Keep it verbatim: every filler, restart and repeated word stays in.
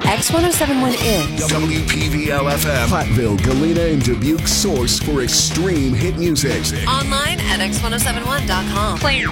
X ten seventy-one is W P V L F M, Platteville, Galena, and Dubuque's source for extreme hit music. online at X ten seventy-one dot com. Play